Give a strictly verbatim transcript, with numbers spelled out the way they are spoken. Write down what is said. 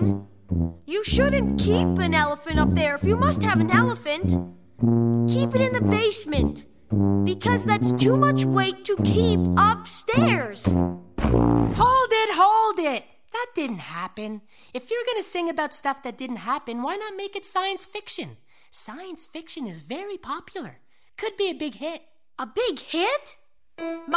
fine. You shouldn't keep an elephant up there if you must have an elephant. Keep it in the basement, because that's too much weight to keep upstairs. Hold it, hold it. That didn't happen. If you're going to sing about stuff that didn't happen, why not make it science fiction? Science fiction is very popular. Could be a big hit. A big hit?